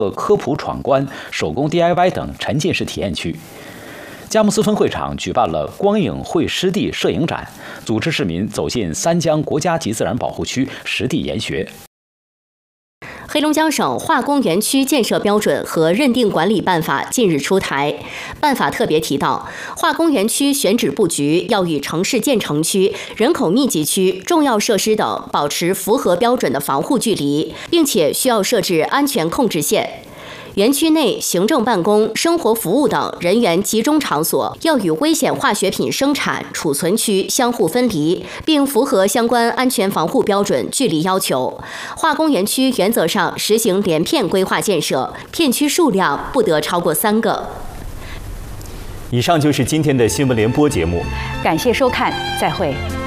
科普闯关、手工 DIY 等沉浸式体验区。佳木斯分会场举办了光影会湿地摄影展，组织市民走进三江国家级自然保护区实地研学。 黑龙江省化工园区建设标准和认定管理办法近日出台。办法特别提到，化工园区选址布局要与城市建成区、人口密集区、重要设施等保持符合标准的防护距离，并且需要设置安全控制线。园区内行政办公、生活服务等人员集中场所要与危险化学品生产、储存区相互分离，并符合相关安全防护标准距离要求。化工园区原则上实行连片规划建设，片区数量不得超过3个。 以上就是今天的新闻联播节目， 感谢收看，再会。